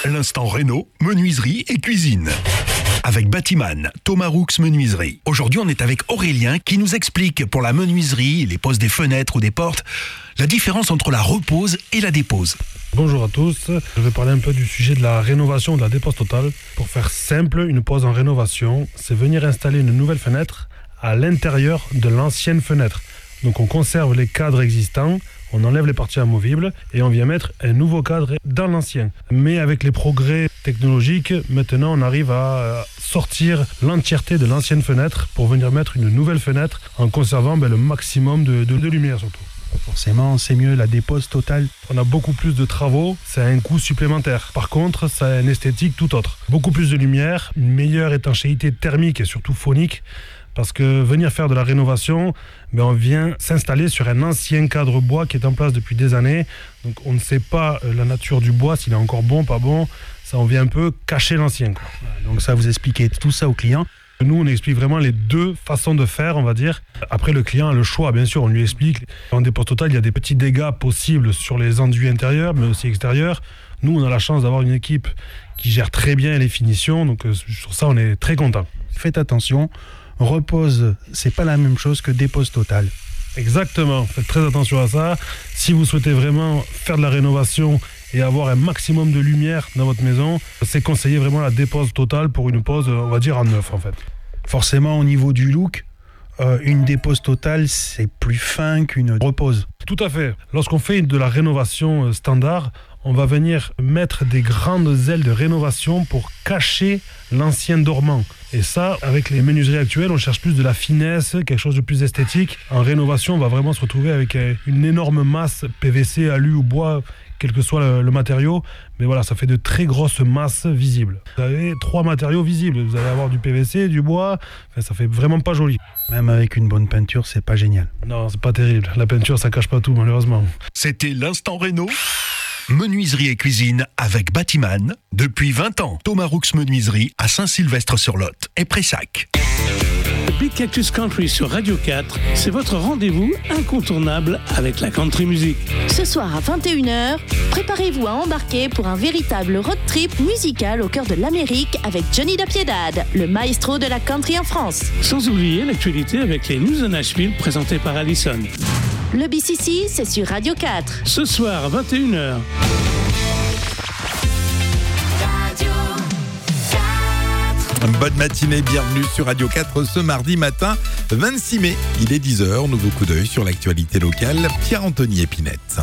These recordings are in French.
L'instant réno, menuiserie et cuisine. Avec Batiman, Thomas Roux Menuiserie. Aujourd'hui, on est avec Aurélien qui nous explique pour la menuiserie, les poses des fenêtres ou des portes, la différence entre la repose et la dépose. Bonjour à tous, je vais parler un peu du sujet de la rénovation, de la dépose totale. Pour faire simple, une pose en rénovation, c'est venir installer une nouvelle fenêtre à l'intérieur de l'ancienne fenêtre. Donc on conserve les cadres existants, on enlève les parties amovibles et on vient mettre un nouveau cadre dans l'ancien. Mais avec les progrès technologiques, maintenant on arrive à sortir l'entièreté de l'ancienne fenêtre pour venir mettre une nouvelle fenêtre en conservant le maximum de lumière surtout. Forcément, c'est mieux la dépose totale. On a beaucoup plus de travaux, c'est un coût supplémentaire. Par contre, ça a une esthétique tout autre. Beaucoup plus de lumière, une meilleure étanchéité thermique et surtout phonique. Parce que venir faire de la rénovation, on vient s'installer sur un ancien cadre bois qui est en place depuis des années. Donc on ne sait pas la nature du bois, s'il est encore bon, pas bon. Ça, on vient un peu cacher l'ancien. Donc ça, vous expliquez tout ça au client. Nous, on explique vraiment les deux façons de faire, on va dire. Après, le client a le choix, bien sûr, on lui explique. En dépose totale, il y a des petits dégâts possibles sur les enduits intérieurs, mais aussi extérieurs. Nous, on a la chance d'avoir une équipe qui gère très bien les finitions. Donc sur ça, on est très content. Faites attention. Repose, c'est pas la même chose que dépose totale. Exactement, faites très attention à ça. Si vous souhaitez vraiment faire de la rénovation et avoir un maximum de lumière dans votre maison, c'est conseillé vraiment la dépose totale pour une pose, on va dire, en neuf en fait. Forcément, au niveau du look, une dépose totale, c'est plus fin qu'une repose. Tout à fait. Lorsqu'on fait de la rénovation standard, on va venir mettre des grandes ailes de rénovation pour cacher l'ancien dormant. Et ça, avec les menuiseries actuelles, on cherche plus de la finesse, quelque chose de plus esthétique. En rénovation, on va vraiment se retrouver avec une énorme masse PVC, alu ou bois, quel que soit le matériau. Mais voilà, ça fait de très grosses masses visibles. Vous avez 3 matériaux visibles. Vous allez avoir du PVC, du bois. Enfin, ça fait vraiment pas joli. Même avec une bonne peinture, c'est pas génial. Non, c'est pas terrible. La peinture, ça cache pas tout, malheureusement. C'était l'instant réno. Menuiserie et cuisine avec Batiman. Depuis 20 ans, Thomas Roux Menuiserie à Saint-Sylvestre-sur-Lot et Pressac. Big Cactus Country sur Radio 4, c'est votre rendez-vous incontournable avec la country music. Ce soir à 21h, préparez-vous à embarquer pour un véritable road trip musical au cœur de l'Amérique avec Johnny Da Piedad, le maestro de la country en France. Sans oublier l'actualité avec les News de Nashville présentées par Allison. Le BCC, c'est sur Radio 4. Ce soir à 21h. Bonne matinée, bienvenue sur Radio 4 ce mardi matin 26 mai. Il est 10h, nouveau coup d'œil sur l'actualité locale. Pierre-Anthony Épinette.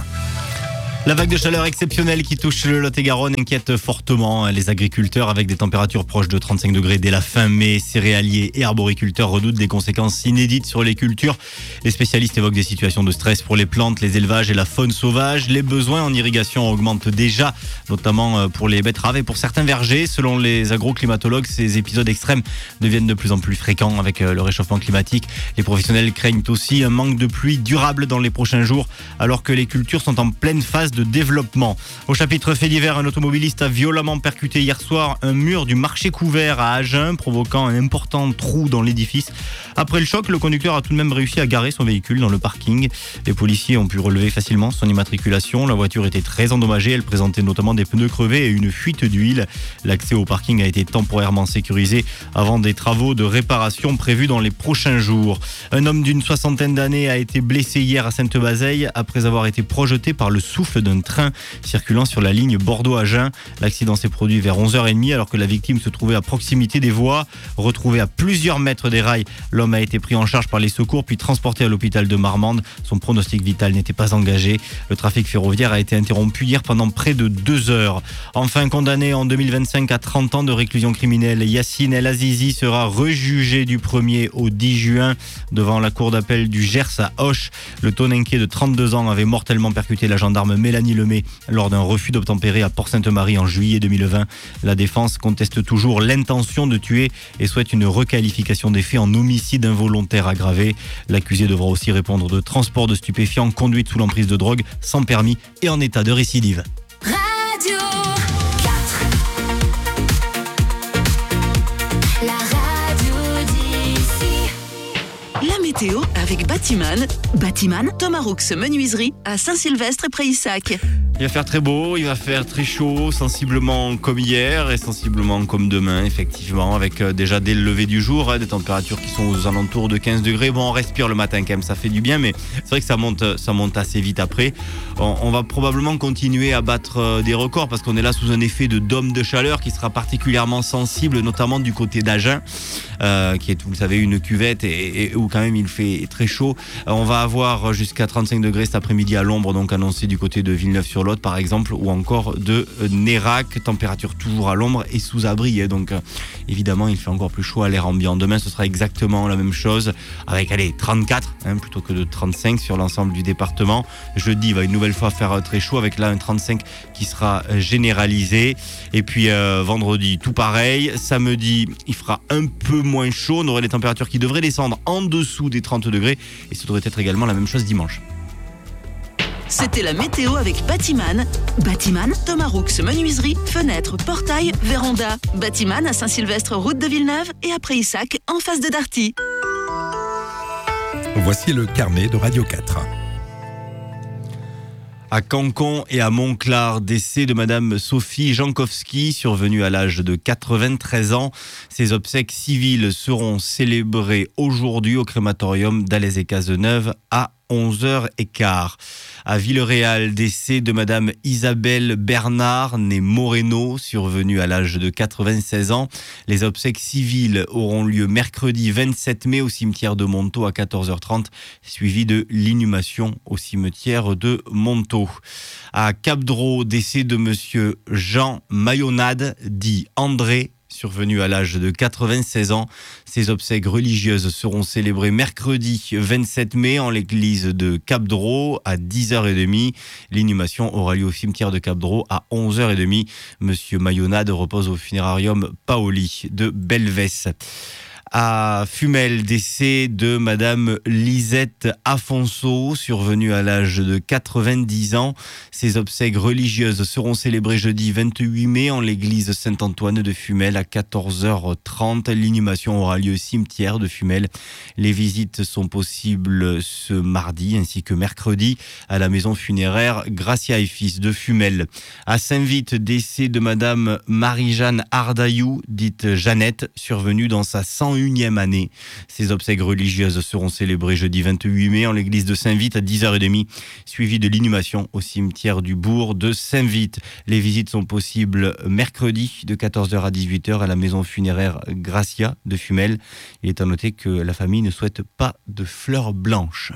La vague de chaleur exceptionnelle qui touche le Lot-et-Garonne inquiète fortement les agriculteurs avec des températures proches de 35 degrés dès la fin mai. Céréaliers et arboriculteurs redoutent des conséquences inédites sur les cultures. Les spécialistes évoquent des situations de stress pour les plantes, les élevages et la faune sauvage. Les besoins en irrigation augmentent déjà, notamment pour les betteraves et pour certains vergers. Selon les agroclimatologues, ces épisodes extrêmes deviennent de plus en plus fréquents avec le réchauffement climatique. Les professionnels craignent aussi un manque de pluie durable dans les prochains jours, alors que les cultures sont en pleine phase de développement. Au chapitre fait divers, un automobiliste a violemment percuté hier soir un mur du marché couvert à Agen, provoquant un important trou dans l'édifice. Après le choc, le conducteur a tout de même réussi à garer son véhicule dans le parking. Les policiers ont pu relever facilement son immatriculation. La voiture était très endommagée. Elle présentait notamment des pneus crevés et une fuite d'huile. L'accès au parking a été temporairement sécurisé avant des travaux de réparation prévus dans les prochains jours. Un homme d'une 60aine d'années a été blessé hier à Sainte-Bazeille après avoir été projeté par le souffle d'un train circulant sur la ligne Bordeaux-Agen. L'accident s'est produit vers 11h30 alors que la victime se trouvait à proximité des voies. Retrouvé à plusieurs mètres des rails, l'homme a été pris en charge par les secours puis transporté à l'hôpital de Marmande. Son pronostic vital n'était pas engagé. Le trafic ferroviaire a été interrompu hier pendant près de 2 heures. Enfin condamné en 2025 à 30 ans de réclusion criminelle, Yacine El Azizi sera rejugé du 1er au 10 juin devant la cour d'appel du Gers à Auch. Le Tonenqué de 32 ans avait mortellement percuté la gendarme Mélanie Lemay lors d'un refus d'obtempérer à Port-Sainte-Marie en juillet 2020. La défense conteste toujours l'intention de tuer et souhaite une requalification des faits en homicide involontaire aggravé. L'accusé devra aussi répondre de transport de stupéfiants, conduite sous l'emprise de drogue, sans permis et en état de récidive. Radio 4. La radio d'ici. La météo avec Batiman. Batiman, Thomas Roux Menuiserie à Saint-Sylvestre et Pressac. Il va faire très beau, il va faire très chaud, sensiblement comme hier et sensiblement comme demain, effectivement, avec déjà dès le lever du jour, des températures qui sont aux alentours de 15 degrés. Bon, on respire le matin quand même, ça fait du bien, mais c'est vrai que ça monte assez vite après. On va probablement continuer à battre des records parce qu'on est là sous un effet de dôme de chaleur qui sera particulièrement sensible, notamment du côté d'Agen, qui est, vous le savez, une cuvette et où quand même il fait très chaud. On va avoir jusqu'à 35 degrés cet après-midi à l'ombre, donc annoncé du côté de Villeneuve-sur-Lot par exemple, ou encore de Nérac, température toujours à l'ombre et sous abri, donc évidemment il fait encore plus chaud à l'air ambiant. Demain ce sera exactement la même chose avec 34 plutôt que de 35 sur l'ensemble du département. Jeudi il va une nouvelle fois faire très chaud avec là un 35 qui sera généralisé, et puis vendredi tout pareil. Samedi il fera un peu moins chaud, on aurait des températures qui devraient descendre en dessous des 30 degrés et ce devrait être également la même chose dimanche. C'était la météo avec Batiman. Batiman, Thomas Roux, menuiserie, fenêtres, portail, véranda. Batiman à Saint-Sylvestre, route de Villeneuve et à Préissac, en face de Darty. Voici le carnet de Radio 4. À Cancon et à Montclar, décès de Madame Sophie Jankowski, survenue à l'âge de 93 ans. Ses obsèques civiles seront célébrées aujourd'hui au crématorium d'Alès-et-Cazeneuve à 11h15. À Villeréal, décès de Madame Isabelle Bernard, née Moreno, survenue à l'âge de 96 ans. Les obsèques civiles auront lieu mercredi 27 mai au cimetière de Montaut à 14h30, suivi de l'inhumation au cimetière de Montaut. À Cap-Dro, décès de Monsieur Jean Mayonade, dit André, survenu à l'âge de 96 ans. Ses obsèques religieuses seront célébrées mercredi 27 mai en l'église de Cap-Dro à 10h30. L'inhumation aura lieu au cimetière de Cap-Dro à 11h30. Monsieur Mayonade repose au funérarium Paoli de Belvès. À Fumel, décès de Madame Lisette Afonso, survenue à l'âge de 90 ans. Ses obsèques religieuses seront célébrées jeudi 28 mai en l'église Saint-Antoine de Fumel à 14h30. L'inhumation aura lieu au cimetière de Fumel. Les visites sont possibles ce mardi ainsi que mercredi à la maison funéraire Gracia et Fils de Fumel. À Saint-Vite, décès de Madame Marie-Jeanne Ardaillou, dite Jeannette, survenue dans sa 101e année. Ces obsèques religieuses seront célébrées jeudi 28 mai en l'église de Saint-Vite à 10h30, suivi de l'inhumation au cimetière du bourg de Saint-Vite. Les visites sont possibles mercredi de 14h à 18h à la maison funéraire Gracia de Fumel. Il est à noter que la famille ne souhaite pas de fleurs blanches.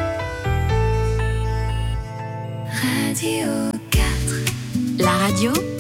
Radio 4. La radio